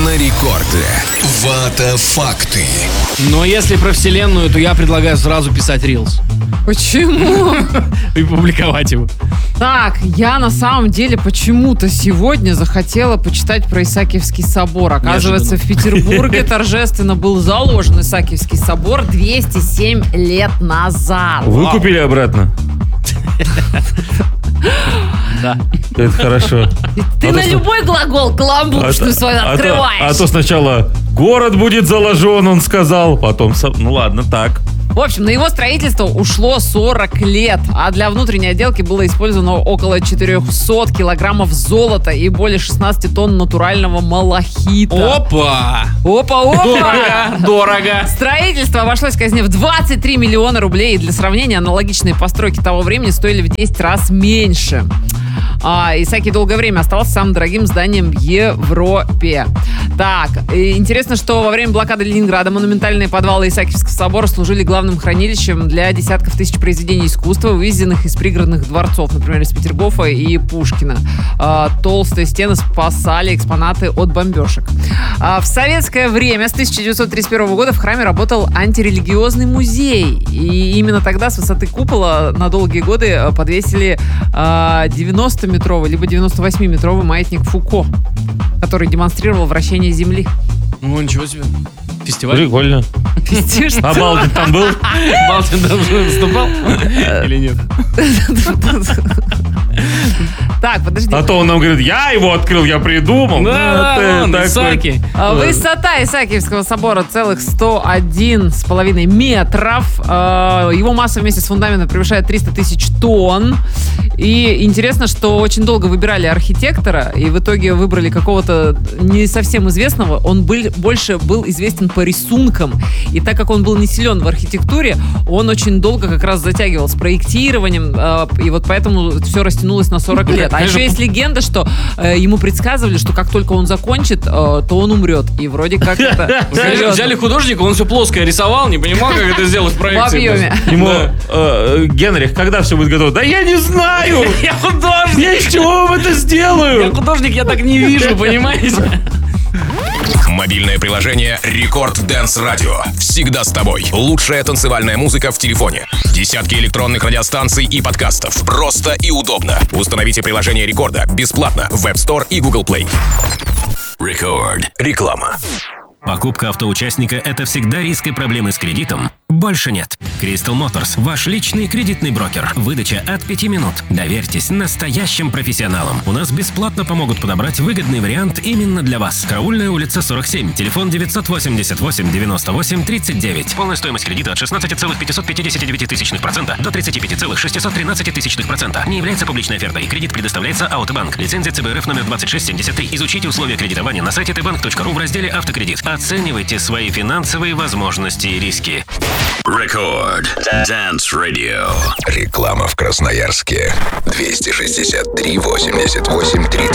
на рекорде. Вата-факты. Но если про вселенную, то я предлагаю сразу писать рилс. Почему? И публиковать его. Так, я на самом деле почему-то сегодня захотела почитать про Исаакиевский собор. Оказывается, в Петербурге торжественно был заложен Исаакиевский собор 207 лет назад. Вы купили обратно? Да. Это хорошо. Ты на любой глагол каламбуршную свой открываешь. А то сначала город будет заложен, он сказал, потом... Ну ладно, так. В общем, на его строительство ушло 40 лет, а для внутренней отделки было использовано около 400 килограммов золота и более 16 тонн натурального малахита. Опа! Опа! Дорого! Строительство обошлось казне в 23 миллиона рублей, и для сравнения аналогичные постройки того времени стоили в 10 раз меньше. Исаакий долгое время оставался самым дорогим зданием в Европе. Так, интересно, что во время блокады Ленинграда монументальные подвалы Исаакиевского собора служили главным хранилищем для десятков тысяч произведений искусства, вывезенных из пригородных дворцов, например, из Петергофа и Пушкина. Толстые стены спасали экспонаты от бомбежек. В советское время, с 1931 года, в храме работал антирелигиозный музей. И именно тогда с высоты купола на долгие годы подвесили 90-метровый либо 98-метровый маятник Фуко, который демонстрировал вращение Земли. Ну, ничего себе. Фестиваль? Прикольно. А Балдин там был? Балдин там выступал? Или нет? Так, подожди. А то он нам говорит, я его открыл, я придумал. Да, Исааки. Высота Исаакиевского собора целых 101,5 метров. Его масса вместе с фундаментом превышает 300 тысяч тонн. И интересно, что очень долго выбирали архитектора, и в итоге выбрали какого-то не совсем известного. Он больше был известен по рисункам. И так как он был не силен в архитектуре, он очень долго как раз затягивал с проектированием. И вот поэтому все растянулось на 40 лет. А еще есть легенда, что ему предсказывали, что как только он закончит, то он умрет. И вроде как это... Взяли художника, он все плоское рисовал, не понимал, как это сделать в проекте. В объеме. Ему, Генрих, когда все будет готово? Да я не знаю! Я художник! Я из чего вам это сделаю? Я художник, я так не вижу, понимаете? Мобильное приложение Рекорд Дэнс Радио. Всегда с тобой. Лучшая танцевальная музыка в телефоне. Десятки электронных радиостанций и подкастов. Просто и удобно. Установите приложение Рекорда бесплатно в App Store и Google Play. Рекорд. Реклама. Покупка автоучастника – это всегда риск и проблемы с кредитом? Больше нет. Crystal Motors – ваш личный кредитный брокер. Выдача от 5 минут. Доверьтесь настоящим профессионалам. У нас бесплатно помогут подобрать выгодный вариант именно для вас. Караульная улица 47. Телефон 988 98 39. Полная стоимость кредита от 16,559% до 35,613%. Не является публичной офертой. Кредит предоставляется Autobank. Лицензия ЦБРФ номер 2673. Изучите условия кредитования на сайте tbank.ru в разделе «Автокредит». Оценивайте свои финансовые возможности и риски. Рекорд Dance Radio. Реклама в Красноярске. 263 88 30.